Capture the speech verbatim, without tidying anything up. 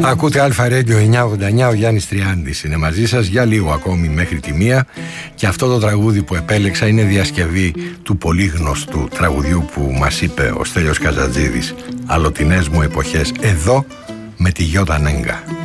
Ακούτε Αλφα Radio εννιακόσια ογδόντα εννιά, ο Γιάννης Τριάντης είναι μαζί σας για λίγο ακόμη μέχρι τη μία. Και αυτό το τραγούδι που επέλεξα είναι διασκευή του πολύ γνωστού τραγουδιού που μας είπε ο Στέλιος Καζατζίδης, «Αλλοτινές μου εποχές», εδώ με τη Γιώτα Νέγκα.